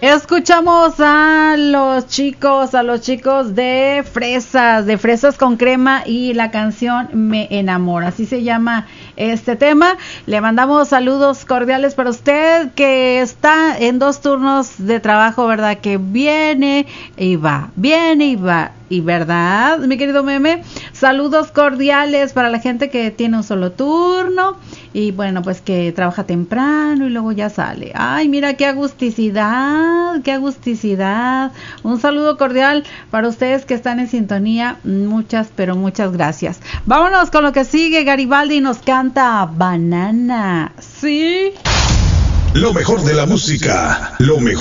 Escuchamos a los chicos de Fresas con Crema y la canción Me Enamora, así se llama este tema. Le mandamos saludos cordiales para usted que está en 2 turnos de trabajo, ¿verdad? Que viene y va, y ¿verdad, mi querido Meme? Saludos cordiales para la gente que tiene un solo turno y bueno, pues que trabaja temprano y luego ya sale. Ay, mira qué agusticidad, qué agusticidad. Un saludo cordial para ustedes que están en sintonía. Muchas, pero muchas gracias. Vámonos con lo que sigue. Garibaldi nos canta Banana. ¿Sí? Lo mejor de la música, lo mejor